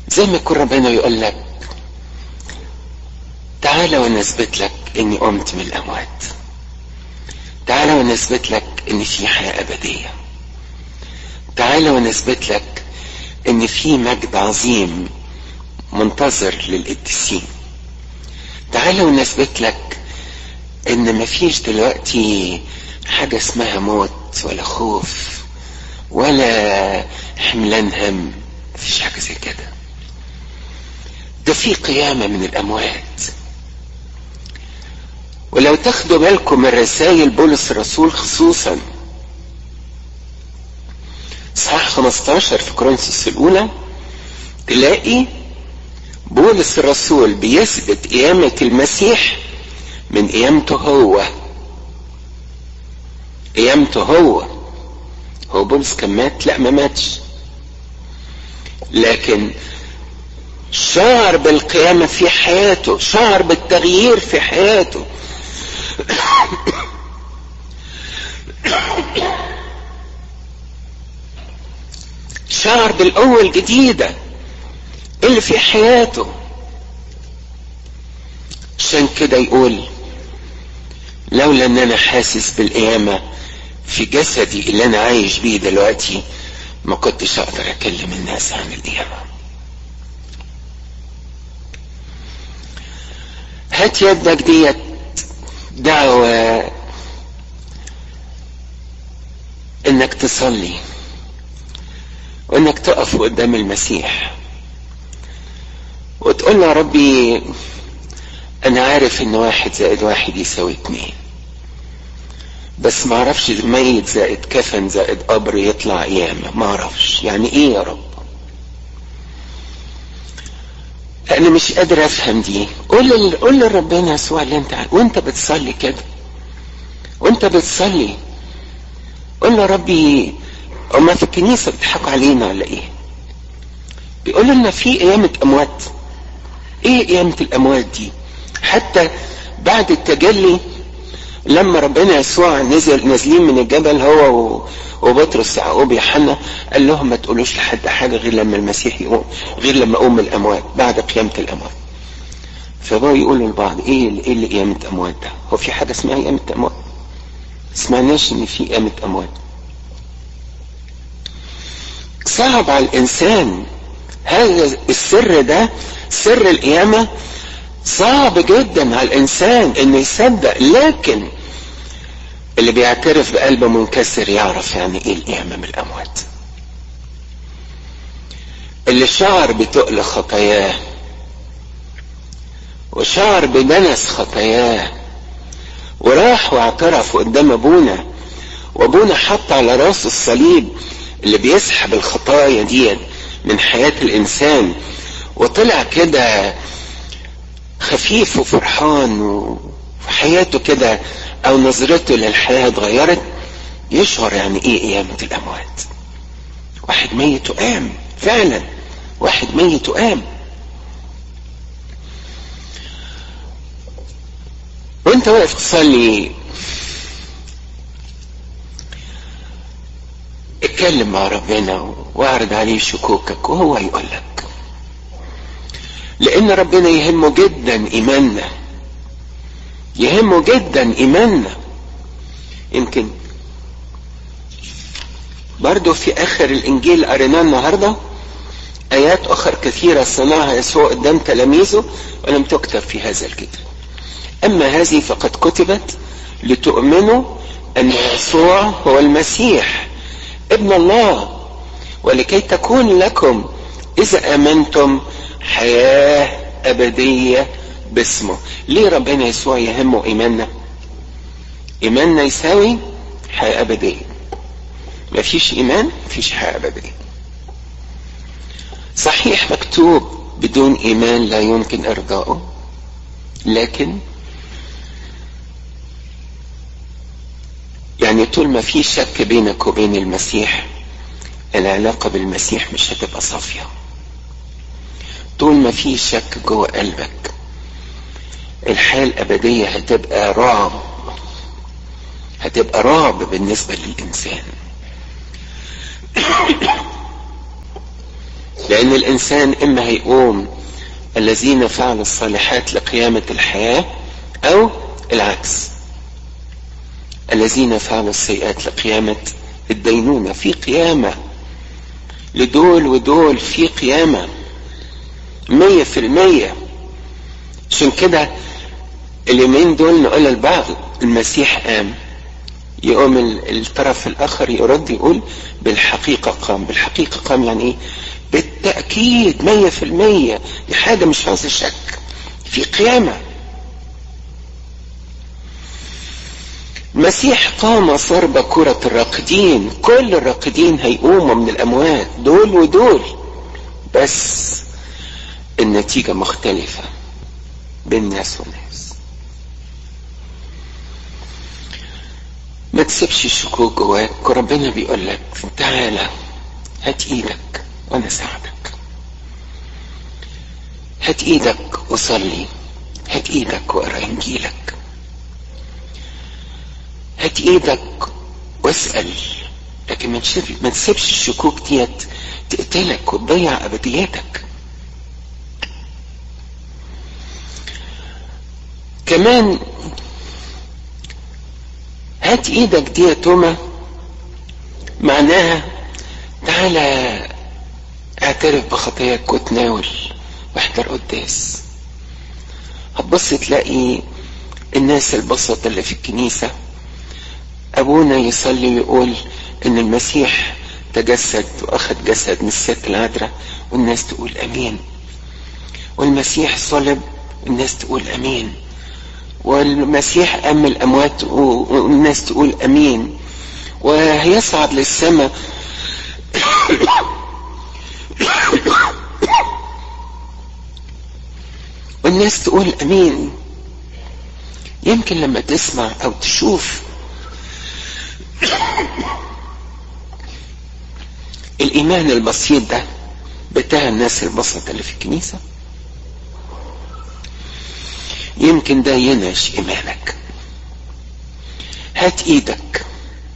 زي ما يكون ربنا يقول لك تعالى وانا اثبت لك اني قمت من الاموات، تعالى وانا اثبت لك ان في حياة ابدية، تعالى وانا اثبت لك ان في مجد عظيم منتظر للقديسين، تعالى وانا اثبت لك ان مفيش دلوقتي حاجة اسمها موت ولا خوف ولا حملان هم، مفيش حاجة زي كده. ده في قيامة من الاموات. ولو تاخدوا بالكم من رسائل بولس الرسول خصوصا اصحاح 15 في كورنثوس الاولى، تلاقي بولس الرسول بيثبت قيامة المسيح من قيامته هو. قيامته هو بولس كان مات؟ لا، ما ماتش، لكن شعر بالقيامة في حياته، شعر بالتغيير في حياته. شعر بالقوة الجديدة اللي في حياته. عشان كده يقول لولا ان انا حاسس بالقيامة في جسدي اللي انا عايش بيه دلوقتي ما كنتش اقدر اكلم الناس عن القيامة. هات يدك ديت دعوة انك تصلي وانك تقف قدام المسيح وتقول له يا ربي انا عارف ان 1 زائد 1 يساوي 2، بس ما اعرفش ميت زائد كفن زائد قبر يطلع قيامة، ما اعرفش يعني ايه يا رب، انا مش قادر افهم دي. قول لربنا يسوع اللي انت وانت بتصلي كده، وانت بتصلي قول له ربي هما في الكنيسة بيضحكوا علينا ولا ايه؟ بيقولوا لنا في قيامة اموات. ايه قيامة الاموات دي؟ حتى بعد التجلي لما ربنا يسوع نازلين من الجبل هو وبطرس يعقوب يوحنا، قال لهم ما تقولوش لحد حاجة غير لما المسيح يقوم، غير لما يقوم الاموات بعد قيامة الاموات. فبقوا يقولوا لبعض ايه اللي قيامة اموات ده؟ هو في حاجة اسمها قيامة اموات؟ سمعناش ان في قيامة اموات. صعب على الانسان هذا السر، ده سر القيامة صعب جدا على الانسان انه يصدق، لكن اللي بيعترف بقلبه منكسر يعرف يعني ايه القيامة من الاموات. اللي شعر بتقل خطاياه وشعر بدنس خطاياه وراح واعترف قدام ابونا، وابونا حط على راسه الصليب اللي بيسحب الخطايا دي من حياة الانسان، وطلع كده خفيف وفرحان وحياته كده او نظرته للحياة اتغيرت، يشعر يعني ايه قيامة الاموات. واحد ميت وقام، فعلا واحد ميت وقام. وانت واقف تصلي اتكلم مع ربنا واعرض عليه شكوكك وهو يقولك، لان ربنا يهمه جدا ايماننا، يهمه جدا ايماننا. يمكن برضو في اخر الانجيل قريناه النهارده ايات اخر كثيرة صنعها يسوع قدام تلاميذه ولم تكتب في هذا الكتاب. اما هذه فقد كتبت لتؤمنوا ان يسوع هو المسيح ابن الله، ولكي تكون لكم اذا امنتم حياة ابدية باسمه. ليه ربنا يسوع يهمه ايماننا؟ ايماننا يساوي حياة ابدية. مفيش ايمان مفيش حياة ابدية. صحيح مكتوب بدون ايمان لا يمكن ارضائه، لكن يعني طول ما في شك بينك وبين المسيح العلاقة بالمسيح مش هتبقى صافية. طول ما في شك جوه قلبك الحياة الأبدية هتبقى رعب، هتبقى رعب بالنسبة للإنسان. لان الانسان اما هيقوم الذين فعلوا الصالحات لقيامة الحياة، او العكس، الذين فعلوا السيئات لقيامة الدينونة. في قيامة لدول ودول، في قيامة 100%. عشان كده اليومين دول نقول للبعض المسيح قام، يقوم الطرف الاخر يرد يقول بالحقيقة قام. بالحقيقة قام يعني ايه؟ بالتأكيد 100%، دي حاجة مش عاوزة شك، في قيامة. المسيح قام صار بكرة الراقدين، كل الراقدين هيقوموا من الأموات، دول ودول، بس النتيجة مختلفة بين ناس وناس. ما تسيبش الشكوك جواك، وربنا بيقول لك تعالى هات ايدك وانا ساعدك، هات ايدك وصلي، هات ايدك واقرا انجيلك، هات ايدك واسأل، لكن ما تسيبش الشكوك ديت تقتلك وتضيع ابدياتك. كمان هات ايدك دي يا توما معناها تعالى اعترف بخطاياك وتناول واحضر قداس. هتبص تلاقي الناس البسطة اللي في الكنيسة ابونا يصلي ويقول ان المسيح تجسد واخد جسد من الست العذراء، والناس تقول امين. والمسيح صلب والناس تقول امين. والمسيح قام من الاموات والناس تقول امين. وهيصعد للسماء والناس تقول امين. يمكن لما تسمع او تشوف الايمان البسيط ده بتاع الناس البسيطة اللي في الكنيسة، يمكن ده ينعش ايمانك. هات ايدك،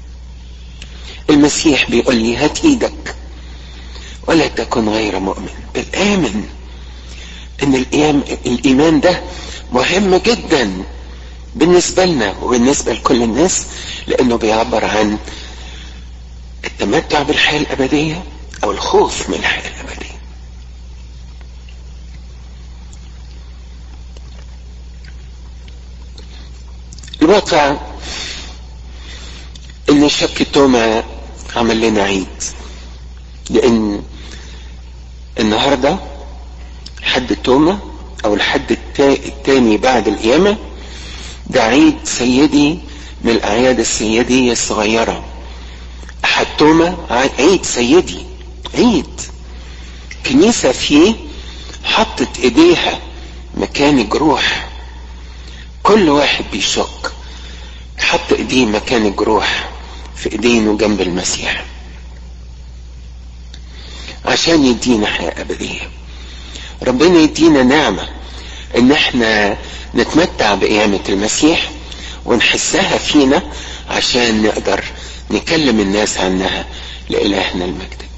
المسيح بيقول لي هات ايدك ولا تكن غير مؤمن. بالآمن ان الايمان ده مهم جدا بالنسبة لنا وبالنسبة لكل الناس، لانه بيعبر عن التمتع بالحياة الابدية او الخوف من الحياة الابدية. الواقع ان شك توما عمل لنا عيد، لان النهاردة حد توما او الحد التاني بعد القيامة ده عيد سيدي من الاعياد السيدية الصغيرة. احد توما عيد سيدي، عيد كنيسة فيه حطت ايديها مكان الجروح. كل واحد بيشك حط ايديه مكان الجروح في ايدينه جنب المسيح عشان يدينا حياة ابدية. ربنا يدينا نعمة ان احنا نتمتع بقيامة المسيح ونحسها فينا عشان نقدر نكلم الناس عنها. لإلهنا المجد.